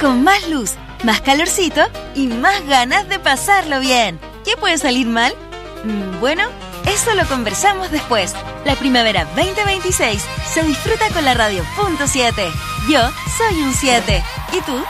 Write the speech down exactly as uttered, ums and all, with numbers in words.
con más luz, más calorcito y más ganas de pasarlo bien. ¿Qué puede salir mal? Bueno, eso lo conversamos después. La primavera veinte veintiséis se disfruta con la radio punto siete. Yo soy un siete. ¿Y tú?